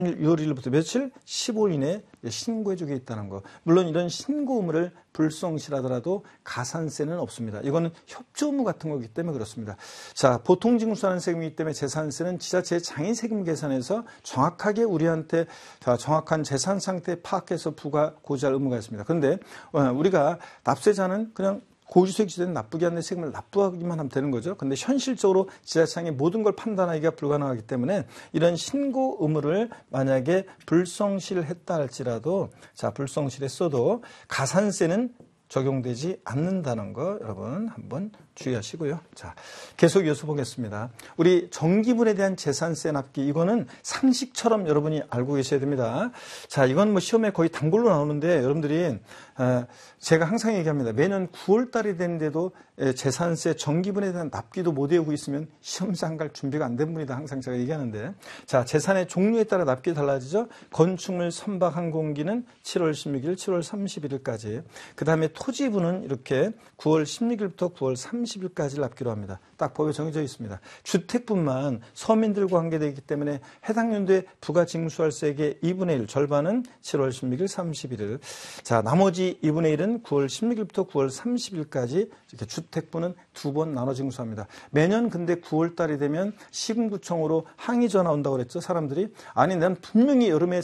6월 1일부터 며칠? 15일 이내에 신고해 주게 있다는 거. 물론 이런 신고 의무를 불성실하더라도 가산세는 없습니다. 이거는 협조 의무 같은 거기 때문에 그렇습니다. 자, 보통 징수하는 세금이기 때문에 재산세는 지자체의 장인세금 계산에서 정확하게 우리한테 정확한 재산 상태 파악해서 부과 고지할 의무가 있습니다. 그런데 우리가 납세자는 그냥 고지수익 지대는 납부기 하는 세금을 납부하기만 하면 되는 거죠. 그런데 현실적으로 지자체장이 모든 걸 판단하기가 불가능하기 때문에 이런 신고 의무를 만약에 불성실했다 할지라도 불성실했어도 가산세는 적용되지 않는다는 거 여러분 한번 주의하시고요. 자, 계속 이어서 보겠습니다. 우리 정기분에 대한 재산세 납기 이거는 상식처럼 여러분이 알고 계셔야 됩니다. 자, 이건 뭐 시험에 거의 단골로 나오는데 여러분들이 제가 항상 얘기합니다. 매년 9월 달이 됐는데도 재산세 정기분에 대한 납기도 못 외우고 있으면 시험장 갈 준비가 안 된 분이다 항상 제가 얘기하는데, 자, 재산의 종류에 따라 납기 달라지죠. 건축물 선박 항공기는 7월 16일, 7월 31일까지. 그 다음에 토지분은 이렇게 9월 16일부터 9월 30일까지 납기로 합니다. 딱 법에 정해져 있습니다. 주택분만 서민들과 관계되기 때문에 해당 연도에 부가징수할 세액의 2분의 1, 절반은 7월 16일, 31일. 자, 나머지 2분의 1은 9월 16일부터 9월 30일까지 이렇게 주택분은 두 번 나눠 징수합니다. 매년 근데 9월 달이 되면 시군구청으로 항의 전화 온다고 그랬죠. 사람들이. 아니, 난 분명히 여름에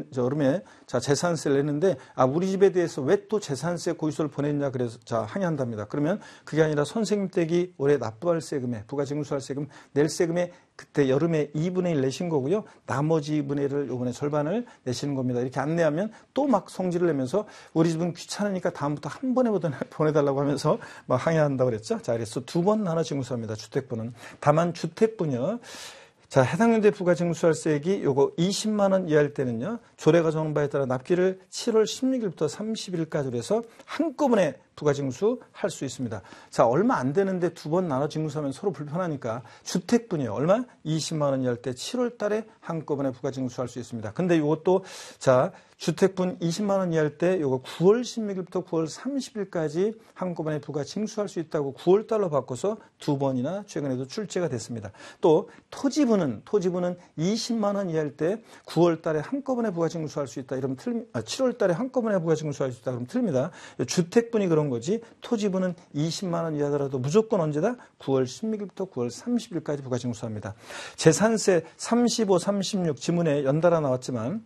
재산세를 냈는데 우리 집에 대해서 왜 또 재산세 고지서를 보냈냐 그래서 항의한답니다. 그러면 그게 아니라 선생님 댁이 올해 납부할 세금에 부가징수할 세금 낼 세금에 그때 여름에 2분의 1 내신 거고요. 나머지 2분의 1을 이번에 절반을 내시는 겁니다. 이렇게 안내하면 또 막 성질을 내면서 우리 집은 귀찮으니까 다음부터 한 번에 보내달라고 하면서 막 항의한다고 그랬죠. 자, 그래서 두 번 나눠 징수합니다. 주택분은. 다만 주택분이요. 자, 해당 연도에 부가징수할 세액이 요거 20만 원 이하일 때는요. 조례가 정한 바에 따라 납기를 7월 16일부터 30일까지로 해서 한꺼번에 부가징수할 수 있습니다. 자, 얼마 안 되는데 두 번 나눠 징수하면 서로 불편하니까 주택분이요. 얼마? 20만 원 이하일 때 7월 달에 한꺼번에 부가징수할 수 있습니다. 근데 이것도 주택분 20만 원 이하일 때 요거 9월 16일부터 9월 30일까지 한꺼번에 부가징수할 수 있다고 9월 달로 바꿔서 두 번이나 최근에도 출제가 됐습니다. 또 토지분은 20만 원 이하일 때 9월 달에 한꺼번에 부가징수할 수 있다. 이러면 7월 달에 한꺼번에 부가징수할 수 있다. 그럼 틀립니다. 주택분이 그런 거지 토지분은 20만 원 이하더라도 무조건 언제다? 9월 16일부터 9월 30일까지 부가징수합니다. 재산세 35, 36 지문에 연달아 나왔지만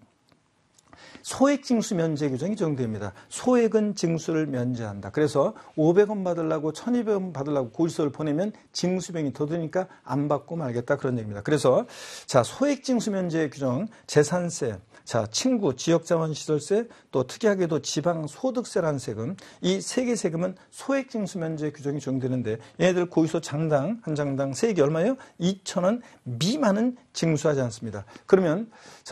소액징수 면제 규정이 적용됩니다. 소액은 징수를 면제한다. 그래서 500원 받으려고 1200원 받으려고 고지서를 보내면 징수비용이 더 드니까 안 받고 말겠다 그런 얘기입니다. 그래서 소액징수 면제 규정 재산세, 친구, 지역자원시설세, 또 특이하게도 지방소득세라는 세금, 이 세 개 세금은 소액징수 면제 규정이 적용되는데 얘네들 고지서 장당, 한 장당 세액이 얼마예요? 2,000원 미만은 징수하지 않습니다. 그러면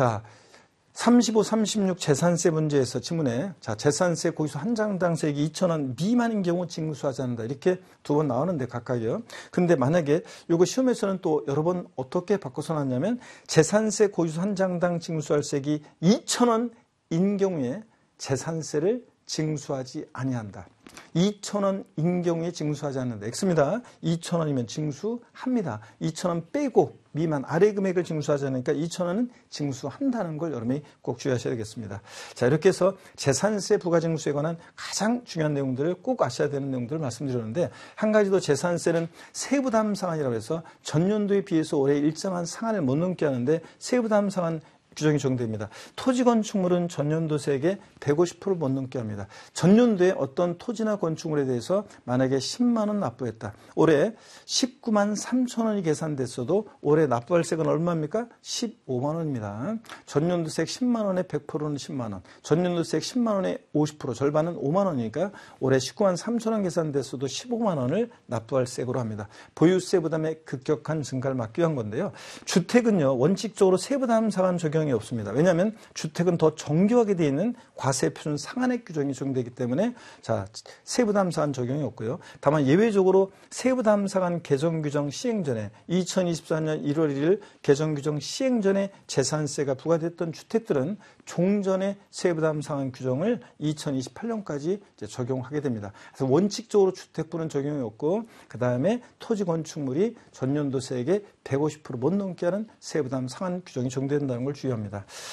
35, 36 재산세 문제에서 지문에 재산세 고지서 한 장당 세액이 2,000원 미만인 경우 징수하지 않는다. 이렇게 두 번 나오는데 각각이요. 근데 만약에 이거 시험에서는 또 여러 번 어떻게 바꿔서 나왔냐면 재산세 고지서 한 장당 징수할 세액이 2,000원인 경우에 재산세를 징수하지 아니한다. 2,000원인 경우에 징수하지 않는다. X입니다. 2,000원이면 징수합니다. 2,000원 빼고 미만 아래 금액을 징수하지 않으니까 2,000원은 징수한다는 걸 여러분이 꼭 주의하셔야 되겠습니다. 자, 이렇게 해서 재산세 부가징수에 관한 가장 중요한 내용들을 꼭 아셔야 되는 내용들을 말씀드렸는데 한 가지 더 재산세는 세부담 상한이라고 해서 전년도에 비해서 올해 일정한 상한을 못 넘게 하는데 세부담 상한 규정이 적용됩니다. 토지 건축물은 전년도 세액의 150%를 못 넘게 합니다. 전년도에 어떤 토지나 건축물에 대해서 만약에 10만 원 납부했다. 올해 19만 3천 원이 계산됐어도 올해 납부할 세액은 얼마입니까? 15만 원입니다. 전년도 세액 10만 원에 100%는 10만 원. 전년도 세액 10만 원에 50% 절반은 5만 원이니까 올해 19만 3천 원 계산됐어도 15만 원을 납부할 세액으로 합니다. 보유세 부담의 급격한 증가를 막기 위한 건데요. 주택은요. 원칙적으로 세부담 상한 적용이 없습니다. 왜냐하면 주택은 더 정교하게 되어 있는 과세표준 상한액 규정이 적용되기 때문에 세부담 상한 적용이 없고요. 다만 예외적으로 세부담 상한 개정 규정 시행 전에 2024년 1월 1일 개정 규정 시행 전에 재산세가 부과됐던 주택들은 종전의 세부담 상한 규정을 2028년까지 적용하게 됩니다. 그래서 원칙적으로 주택부는 적용이 없고 그 다음에 토지 건축물이 전년도 세액의 150% 못 넘게 하는 세부담 상한 규정이 적용된다는 걸 주의하고 필요합니다.